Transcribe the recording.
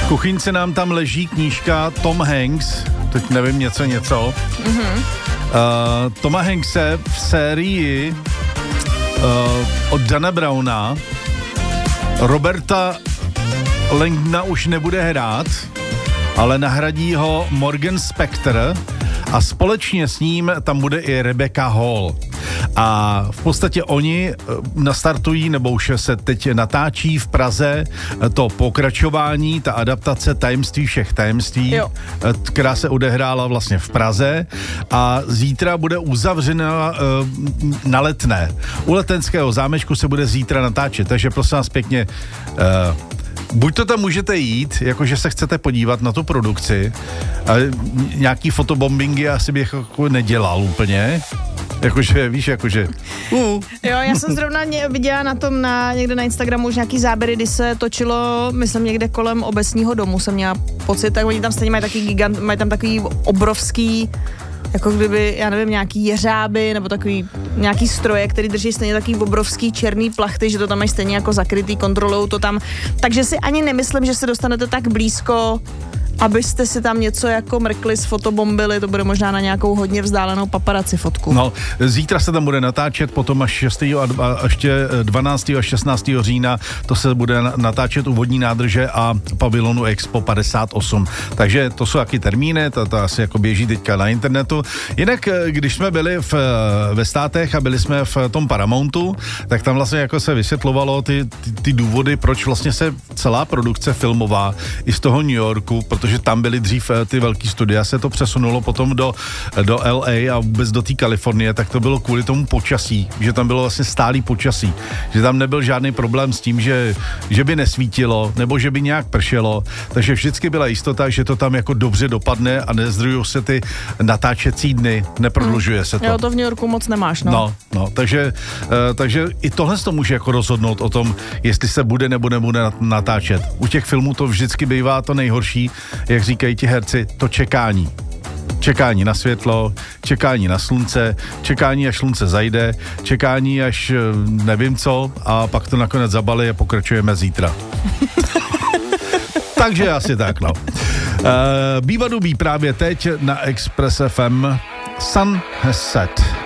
V kuchyňce nám tam leží knížka Tom Hanks, teď nevím něco. Toma Hankse v sérii od Dana Browna. Roberta Langdona už nebude hrát, ale nahradí ho Morgan Spector a společně s ním tam bude i Rebecca Hall. A v podstatě oni nastartují, nebo už se teď natáčí v Praze to pokračování, ta adaptace Tajemství všech tajemství, která se odehrála vlastně v Praze a zítra bude uzavřena na Letné. U Letenského zámečku se bude zítra natáčet, takže prosím vás pěkně, buď to tam můžete jít, jakože se chcete podívat na tu produkci, ale nějaký fotobombingy asi bych jako nedělal úplně. Jakože, víš, jakože... Jo, já jsem zrovna viděla na tom někde na Instagramu už nějaký záběry, kdy se točilo, myslím někde kolem Obecního domu, jsem měla pocit, tak oni tam stejně mají tam takový obrovský, jako kdyby, já nevím, nějaký jeřáby, nebo takový nějaký stroje, který drží stejně takový obrovský černý plachty, že to tam mají stejně jako zakrytý, kontrolou to tam. Takže si ani nemyslím, že se dostanete tak blízko, abyste si tam něco jako mrkli, sfotobombili, to bude možná na nějakou hodně vzdálenou paparaci fotku. No, zítra se tam bude natáčet, potom až 6. a ještě 12. a 16. října to se bude natáčet u vodní nádrže a pavilonu Expo 58. Takže to jsou taky termíny, to asi jako běží teďka na internetu. Jinak, když jsme byli ve Státech a byli jsme v tom Paramountu, tak tam vlastně jako se vysvětlovalo ty důvody, proč vlastně se celá produkce filmová i z toho New Yorku, protože tam byly dřív ty velký studia, se to přesunulo potom do LA a vůbec do té Kalifornie, tak to bylo kvůli tomu počasí, že tam bylo vlastně stálý počasí, že tam nebyl žádný problém s tím, že by nesvítilo, nebo že by nějak pršelo, takže vždycky byla jistota, že to tam jako dobře dopadne a nezdrují se ty natáčecí dny, neprodlužuje se to. Jo, to v New Yorku moc nemáš, no. No, takže i tohle to může jako rozhodnout o tom, jestli se bude nebo nebude natáčet. U těch filmů to vždycky bývá to nejhorší, jak říkají ti herci, to čekání. Čekání na světlo, čekání na slunce, čekání, až slunce zajde, čekání, až nevím co, a pak to nakonec zabalí a pokračujeme zítra. Takže asi tak, no. Býva dubí právě teď na Express FM. Sun has set.